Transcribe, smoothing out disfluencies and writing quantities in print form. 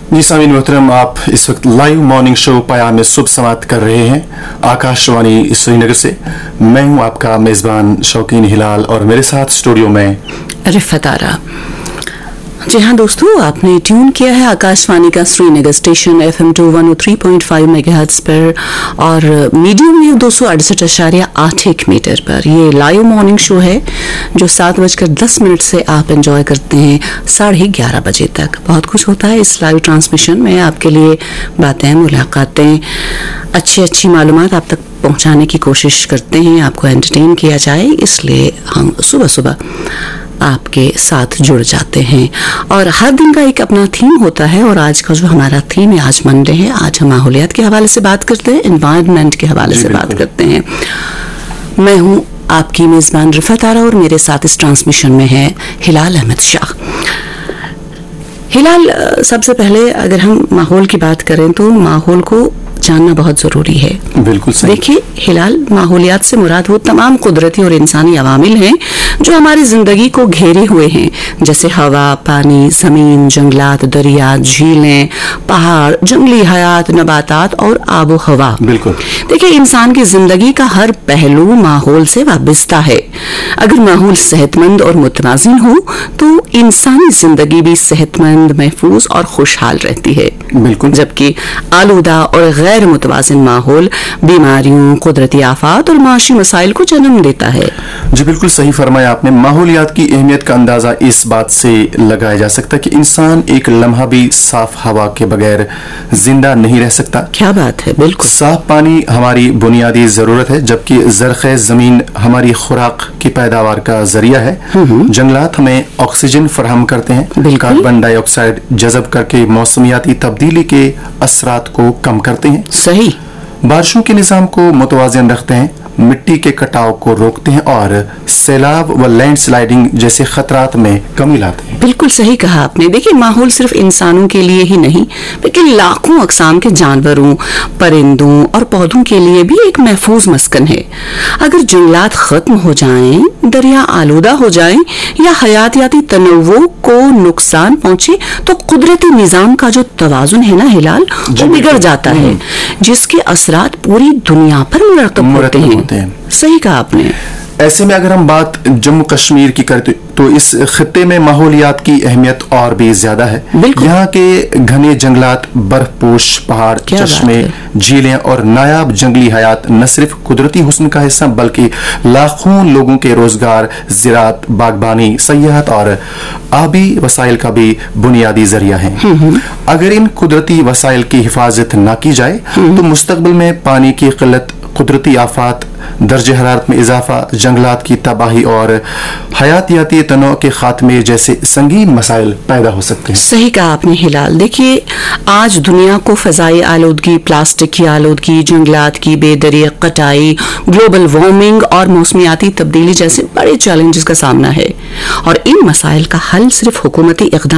जी सामीन मोहतरम, आप इस वक्त लाइव मॉर्निंग शो पयाम सुबह समाप्त कर रहे हैं आकाशवाणी श्रीनगर से। मैं हूं आपका मेज़बान शौकीन हिलाल और मेरे साथ स्टूडियो में रिफत आरा। जी हाँ दोस्तों, आपने ट्यून किया है आकाशवाणी का श्रीनगर स्टेशन FM 103.5 मेगाहर्ट्ज पर और मीडियम वेव 268.81 मीटर पर। ये लाइव मॉर्निंग शो है जो 7:10 से आप एंजॉय करते हैं 11:30 बजे तक। बहुत कुछ होता है इस लाइव ट्रांसमिशन में, आपके लिए बातें, मुलाकातें, अच्छी मालूमात आप तक पहुंचाने की कोशिश करते हैं, आपको एंटरटेन किया जाए, इसलिए हम सुबह सुबह आपके साथ जुड़ जाते हैं। और हर दिन का एक अपना थीम होता है और आज का जो हमारा थीम है, आज मंडे है, आज हम माहौलियात के हवाले से बात करते हैं, एनवायरनमेंट के हवाले से बात करते हैं। मैं हूं आपकी मेज़बान रिफत आरा और मेरे साथ इस ट्रांसमिशन में है हिलाल अहमद शाह। हिलाल, सबसे पहले अगर हम माहौल की बात करें तो माहौल को जानना बहुत ज़रूरी है। बिल्कुल सही। देखिए हिलाल, माहौलियात से मुराद वो तमाम कुदरती और इंसानी अवामिल हैं जो हमारी ज़िंदगी को घेरे हुए हैं, जैसे हवा, पानी, ज़मीन, जंगलात, दरिया, झीलें, पहाड़, जंगली हयात, नबातात और आबो हवा। बिल्कुल। देखिए इंसान की ज़िंदगी का हर पहलू माहौल से वाबस्ता है। अगर माहौल सेहतमंद और मुतवाज़िन हो तो इंसानी ज़िंदगी भी सेहतमंद, महफूज और खुशहाल रहती है। बिल्कुल। जबकि आलूदा और गैर मुतवाज़िन माहौल बीमारियों, कुदरती आफात और माशी मसाइल को जन्म देता है। जी बिल्कुल सही फरमाया आपने। माहौलियात की अहमियत का अंदाजा इस बात से लगाया जा सकता है कि इंसान एक लम्हा भी साफ हवा के बगैर जिंदा नहीं रह सकता। क्या बात है, बिल्कुल। साफ पानी हमारी बुनियादी जरूरत है, जबकि ज़रख़ेज़ ज़मीन हमारी खुराक की पैदावार का जरिया है। जंगलात हमें ऑक्सीजन फराहम करते हैं, कार्बन डाइऑक्साइड जज़ब करके मौसमियाती तब्दीली के असरात को कम करते हैं। सही। बारिशों के निज़ाम को मुतवाज़िन रखते हैं, मिट्टी के कटाव को रोकते हैं और सैलाब व लैंड स्लाइडिंग जैसे खतरात में कमी लाते हैं। बिल्कुल सही कहा आपने। देखिए माहौल सिर्फ इंसानों के लिए ही नहीं बल्कि लाखों अक़साम के जानवरों, परिंदों और पौधों के लिए भी एक महफूज मस्कन है। अगर जंगलात खत्म हो जाएं, दरिया आलूदा हो जाएं या हयातियाती तनव्वुर को नुकसान पहुंचे तो कुदरती निज़ाम का जो तवाज़ुन है ना हिलाल, वो बिगड़ जाता है, जिसके असरात पूरी दुनिया पर मुरतब होते हैं। सही कहा आपने। ऐसे में अगर हम बात जम्मू कश्मीर की करते तो इस खित्ते में माहौलियात की अहमियत और भी ज्यादा है। यहाँ के घने जंगलात, बर्फपोश पहाड़, चश्मे, झीलें और नायाब जंगली हयात न सिर्फ कुदरती हुस्न का हिस्सा बल्कि लाखों लोगों के रोजगार, ज़राअत, बागबानी, सयाहत और आबी वसाइल का भी बुनियादी जरिया है। अगर इन कुदरती वसाइल की हिफाजत न की जाए तो मुस्तकबिल में पानी की किल्लत, कुदरती आफात, दर्जे हरारत में इजाफा, जंगलात की तबाही और हयातियाती तनों के खात्मे जैसे संगीन मसाइल पैदा हो सकते हैं। सही कहा आपने हिलाल। देखिए आज दुनिया को फ़ज़ाई आलूदगी, प्लास्टिक की आलूदगी, जंगलात की बेदरिग कटाई, ग्लोबल वार्मिंग और मौसमियाती तब्दीली जैसे बड़े चैलेंजेस का सामना है और इन मसाइल का हल सिर्फ हुकूमती इक़दाम